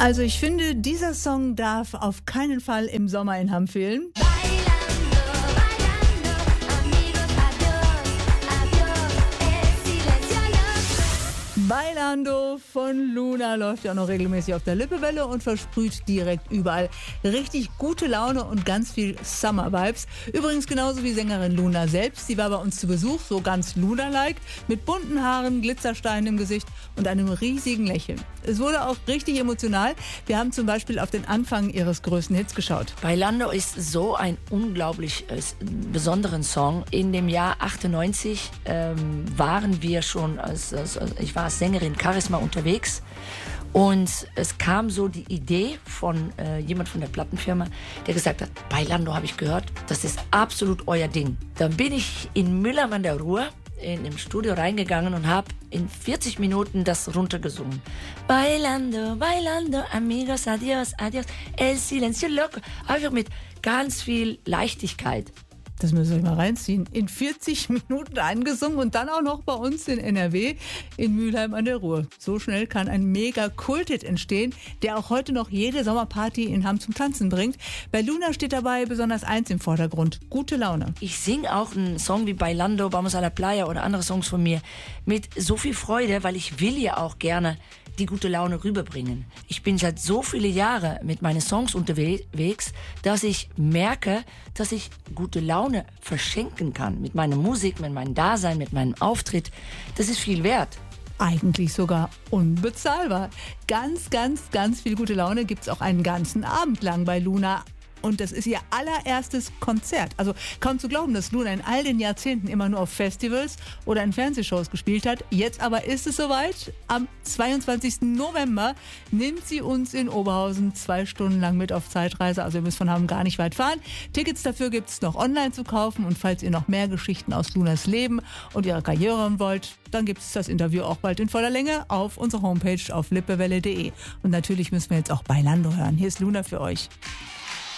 Also ich finde, dieser Song darf auf keinen Fall im Sommer in Hamm fehlen. Bailando von Luna läuft ja auch noch regelmäßig auf der Lippewelle und versprüht direkt überall richtig gute Laune und ganz viel Summer-Vibes. Übrigens genauso wie Sängerin Luna selbst. Sie war bei uns zu Besuch, so ganz Luna-like, mit bunten Haaren, Glitzersteinen im Gesicht und einem riesigen Lächeln. Es wurde auch richtig emotional. Wir haben zum Beispiel auf den Anfang ihres größten Hits geschaut. Bailando ist so ein unglaublich besonderen Song. In dem Jahr 98 waren wir schon, ich war als Sängerin Charisma unterwegs und es kam so die Idee von jemand von der Plattenfirma, der gesagt hat, Bailando habe ich gehört, das ist absolut euer Ding. Dann bin ich in Mülheim an der Ruhr in dem Studio reingegangen und habe in 40 Minuten das runtergesungen. Bailando, bailando, amigos, adios, adios, el silencio loco. Einfach mit ganz viel Leichtigkeit. Das müsst ihr euch mal reinziehen. In 40 Minuten eingesungen und dann auch noch bei uns in NRW in Mülheim an der Ruhr. So schnell kann ein mega Kult-Hit entstehen, der auch heute noch jede Sommerparty in Hamm zum Tanzen bringt. Bei Luna steht dabei besonders eins im Vordergrund: gute Laune. Ich singe auch einen Song wie Bailando, Vamos a la Playa oder andere Songs von mir mit so viel Freude, weil ich will ja auch gerne die gute Laune rüberbringen. Ich bin seit so viele Jahre mit meinen Songs unterwegs, dass ich merke, dass ich gute Laune verschenken kann. Mit meiner Musik, mit meinem Dasein, mit meinem Auftritt. Das ist viel wert. Eigentlich sogar unbezahlbar. Ganz, ganz, ganz viel gute Laune gibt es auch einen ganzen Abend lang bei Luna. Und das ist ihr allererstes Konzert. Also kaum zu glauben, dass Luna in all den Jahrzehnten immer nur auf Festivals oder in Fernsehshows gespielt hat. Jetzt aber ist es soweit. Am 22. November nimmt sie uns in Oberhausen 2 Stunden lang mit auf Zeitreise. Also ihr müsst von Hamm gar nicht weit fahren. Tickets dafür gibt es noch online zu kaufen. Und falls ihr noch mehr Geschichten aus Lunas Leben und ihrer Karriere hören wollt, dann gibt es das Interview auch bald in voller Länge auf unserer Homepage auf lippewelle.de. Und natürlich müssen wir jetzt auch Bailando hören. Hier ist Luna für euch.